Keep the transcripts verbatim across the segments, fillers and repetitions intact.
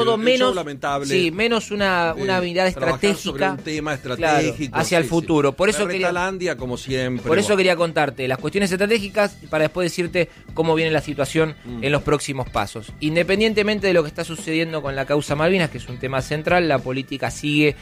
todo el menos, lamentable, sí, menos una, una mirada estratégica sobre un tema estratégico, claro, hacia sí, el futuro. Sí. Por eso La quería, Retalandia, como siempre. por eso bueno. quería contarte las cuestiones estratégicas para después decirte cómo viene la situación mm. en los próximos pasos. Independientemente de lo que está sucediendo con la causa Malvinas, que es un tema central, la política sigue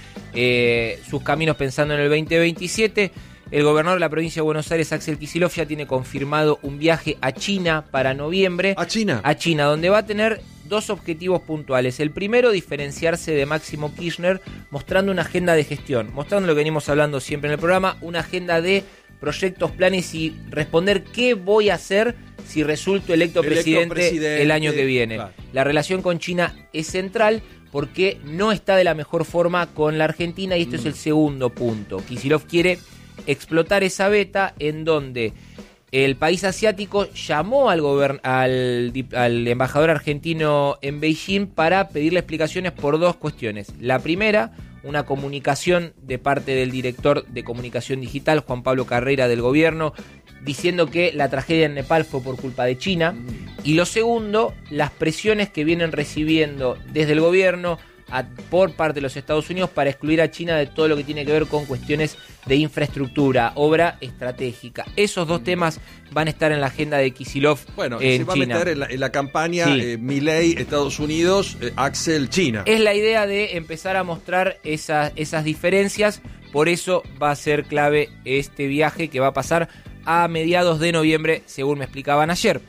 eh, sus caminos pensando en el veinte veintisiete. El gobernador de la provincia de Buenos Aires, Axel Kicillof, ya tiene confirmado un viaje a China para noviembre. ¿A China? A China, donde va a tener dos objetivos puntuales. El primero, diferenciarse de Máximo Kirchner, mostrando una agenda de gestión, mostrando lo que venimos hablando siempre en el programa, una agenda de proyectos, planes y responder qué voy a hacer si resulto electo, electo presidente, presidente el año que viene. Claro. La relación con China es central porque no está de la mejor forma con la Argentina y esto mm. es el segundo punto. Kicillof quiere explotar esa beta en donde el país asiático llamó al, gobern- al, al embajador argentino en Beijing para pedirle explicaciones por dos cuestiones. La primera, una comunicación de parte del director de comunicación digital, Juan Pablo Carrera, del gobierno, diciendo que la tragedia en Nepal fue por culpa de China. Y lo segundo, las presiones que vienen recibiendo desde el gobierno A, por parte de los Estados Unidos para excluir a China de todo lo que tiene que ver con cuestiones de infraestructura, obra estratégica. Esos dos temas van a estar en la agenda de Kicillof. Bueno, en se va China. a meter en la, en la campaña sí. eh, Milei, Estados Unidos, eh, Axel, China. Es la idea de empezar a mostrar esa, esas diferencias, por eso va a ser clave este viaje que va a pasar a mediados de noviembre, según me explicaban ayer.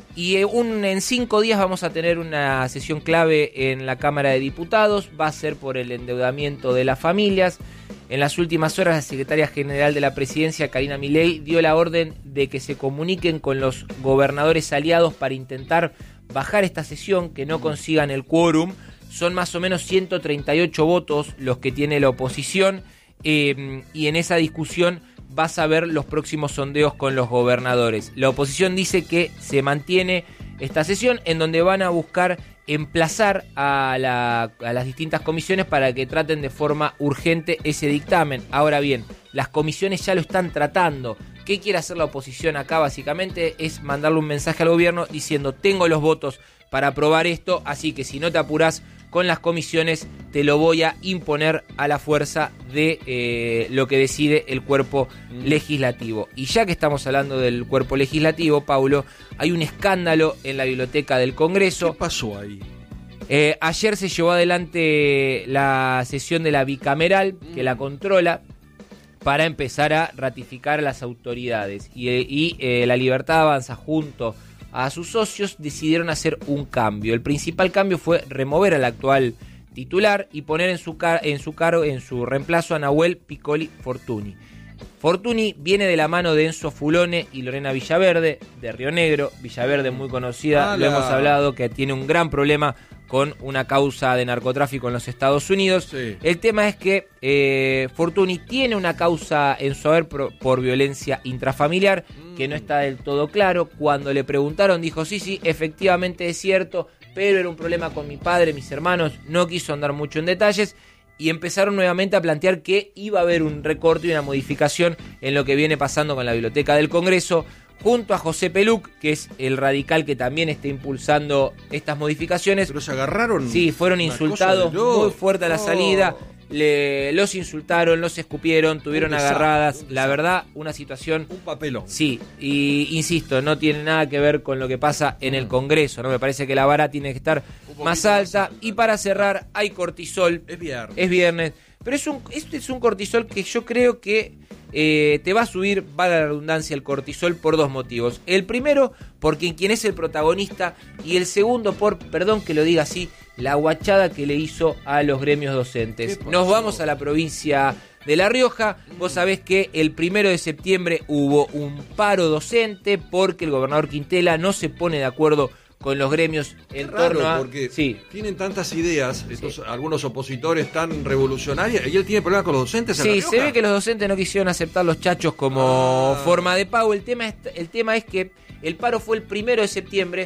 Y un, en cinco días vamos a tener una sesión clave en la Cámara de Diputados, va a ser por el endeudamiento de las familias. En las últimas horas, la secretaria general de la presidencia, Karina Milei, dio la orden de que se comuniquen con los gobernadores aliados para intentar bajar esta sesión, que no consigan el quórum. Son más o menos ciento treinta y ocho votos los que tiene la oposición eh, y en esa discusión vas a ver los próximos sondeos con los gobernadores. La oposición dice que se mantiene esta sesión en donde van a buscar emplazar a, la, a las distintas comisiones para que traten de forma urgente ese dictamen. Ahora bien, las comisiones ya lo están tratando. ¿Qué quiere hacer la oposición acá? Básicamente es mandarle un mensaje al gobierno diciendo: tengo los votos para aprobar esto, así que si no te apurás con las comisiones, te lo voy a imponer a la fuerza de eh, lo que decide el cuerpo legislativo. Y ya que estamos hablando del cuerpo legislativo, Paulo, hay un escándalo en la biblioteca del Congreso. ¿Qué pasó ahí? Eh, ayer se llevó adelante la sesión de la bicameral, que la controla, para empezar a ratificar a las autoridades. Y, y eh, La Libertad Avanza, junto a sus socios, decidieron hacer un cambio. El principal cambio fue remover al actual titular y poner en su, car- en su cargo, en su reemplazo, a Nahuel Piccoli Fortuny. Fortuny viene de la mano de Enzo Fulone y Lorena Villaverde, de Río Negro. Villaverde, muy conocida, ¡Hala! Lo hemos hablado, que tiene un gran problema con una causa de narcotráfico en los Estados Unidos. Sí. El tema es que eh, Fortuny tiene una causa en su haber por, por violencia intrafamiliar, mm. que no está del todo claro. Cuando le preguntaron, dijo: sí, sí, efectivamente es cierto, pero era un problema con mi padre, mis hermanos. No quiso andar mucho en detalles. Y empezaron nuevamente a plantear que iba a haber un recorte y una modificación en lo que viene pasando con la Biblioteca del Congreso, junto a José Peluc, que es el radical que también está impulsando estas modificaciones. ¿Pero se agarraron? Sí, fueron insultados muy fuerte a la salida. Le, los insultaron, los escupieron, tuvieron agarradas. La verdad, una situación... Un papelón. Sí, y insisto, no tiene nada que ver con lo que pasa en el Congreso, ¿no? Me parece que la vara tiene que estar más alta. Y para cerrar, hay cortisol. Es viernes. Es viernes. Pero es un, este es un cortisol que yo creo que eh, te va a subir, valga la redundancia, el cortisol por dos motivos. El primero, porque quien es el protagonista, y el segundo por, perdón que lo diga así, la guachada que le hizo a los gremios docentes. Nos vamos a la provincia de La Rioja. Vos sabés que el primero de septiembre hubo un paro docente porque el gobernador Quintela no se pone de acuerdo con los gremios en Qué raro, torno a... porque sí. tienen tantas ideas, estos, sí. algunos opositores tan revolucionarios, y él tiene problemas con los docentes en Sí, La Rioja. se ve que los docentes no quisieron aceptar los chachos como ah. forma de pago. El tema es, el tema es que el paro fue el primero de septiembre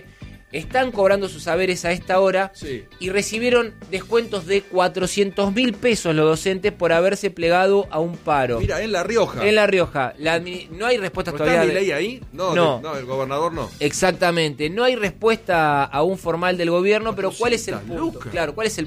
están cobrando sus saberes a esta hora Sí. y recibieron descuentos de cuatrocientos mil pesos los docentes por haberse plegado a un paro. Mira, en La Rioja. En La Rioja. La admi- no hay respuestas ¿No todavía. está de- Milei ahí? No, No. de- no, el gobernador no. Exactamente. No hay respuesta aún formal del gobierno, pero ¿cuál es el cuatrocientas punto? lucas. Claro, ¿cuál es el